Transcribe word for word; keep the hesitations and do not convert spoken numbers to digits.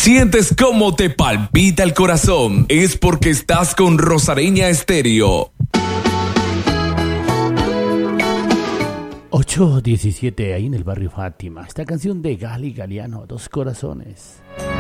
¿Sientes cómo te palpita el corazón? Es porque estás con Rosareña Estéreo. ocho diecisiete ahí en el barrio Fátima. Esta canción de Gali Galiano, Dos Corazones.